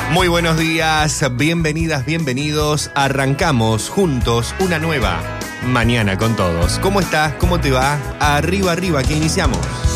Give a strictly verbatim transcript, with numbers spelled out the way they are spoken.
Muy buenos días, bienvenidas, bienvenidos. Arrancamos juntos una nueva mañana con todos. ¿Cómo estás? ¿Cómo te va? Arriba, arriba, que iniciamos.